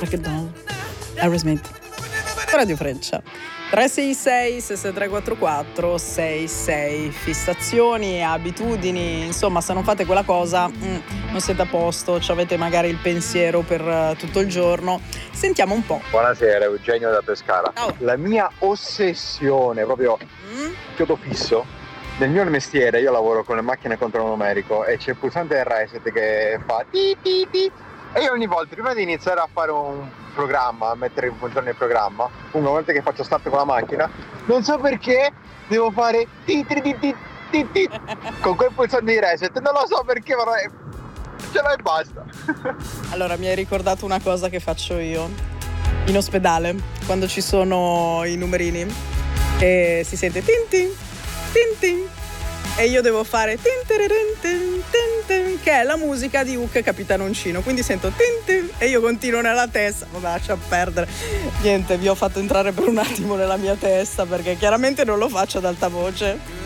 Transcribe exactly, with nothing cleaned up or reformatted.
Break it down. Aerosmith. Radio Freccia. tre sei sei sei sei tre quattro quattro sei sei. Fissazioni, abitudini, insomma, se non fate quella cosa mm, non siete a posto, ci avete magari il pensiero per uh, tutto il giorno. Sentiamo un po'. Buonasera, Eugenio da Pescara. Oh. La mia ossessione, proprio Mm? chiodo fisso, nel mio mestiere io lavoro con le macchine a controllo numerico e c'è il pulsante del reset che fa ti ti ti e io ogni volta prima di iniziare a fare un programma, a mettere in funzione il programma, una volta che faccio start con la macchina, non so perché devo fare ti ti ti ti ti ti con quel pulsante di reset, non lo so perché, però è... ce l'ho e basta. Allora, mi hai ricordato una cosa che faccio io in ospedale, quando ci sono i numerini e si sente tin tin, tin tin, e io devo fare tin tiririn, tin tin tin, che è la musica di Hook Capitanoncino, quindi sento tin tin e io continuo nella testa. Vabbè, lascia perdere, niente, vi ho fatto entrare per un attimo nella mia testa perché chiaramente non lo faccio ad alta voce.